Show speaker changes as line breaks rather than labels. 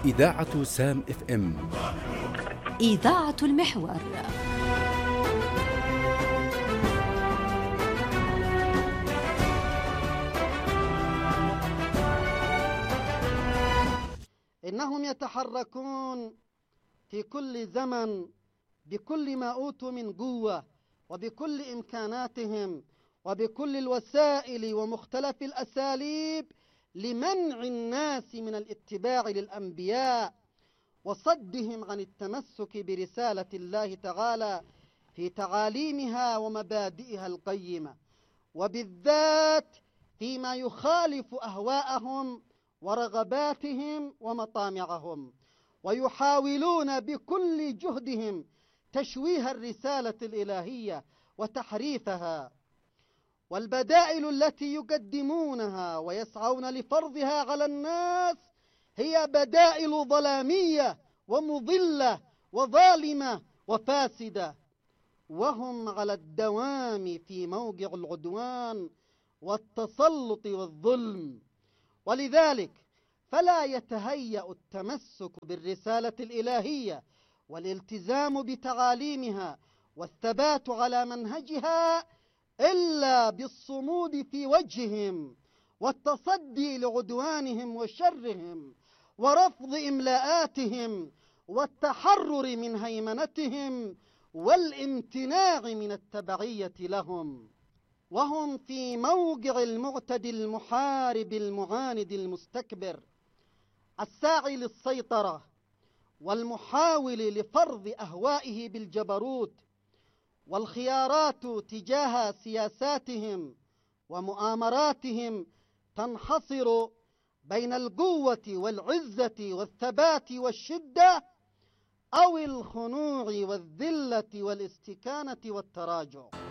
إذاعة سام اف ام.
إذاعة المحور.
إنهم يتحركون في كل زمن بكل ما أوتوا من قوة وبكل إمكاناتهم وبكل الوسائل ومختلف الأساليب لمنع الناس من الاتباع للأنبياء وصدهم عن التمسك برسالة الله تعالى في تعاليمها ومبادئها القيمة، وبالذات فيما يخالف أهواءهم ورغباتهم ومطامعهم، ويحاولون بكل جهدهم تشويه الرسالة الإلهية وتحريفها. والبدائل التي يقدمونها ويسعون لفرضها على الناس هي بدائل ظلامية ومضلة وظالمة وفاسدة، وهم على الدوام في موقع العدوان والتسلط والظلم. ولذلك فلا يتهيأ التمسك بالرسالة الإلهية والالتزام بتعاليمها والثبات على منهجها إلا بالصمود في وجههم والتصدي لعدوانهم وشرهم ورفض إملاءاتهم والتحرر من هيمنتهم والامتناع من التبعية لهم. وهم في موقع المعتدي المحارب المعاند المستكبر الساعي للسيطرة والمحاول لفرض أهوائه بالجبروت، والخيارات تجاه سياساتهم ومؤامراتهم تنحصر بين القوة والعزة والثبات والشدة أو الخنوع والذلة والاستكانة والتراجع.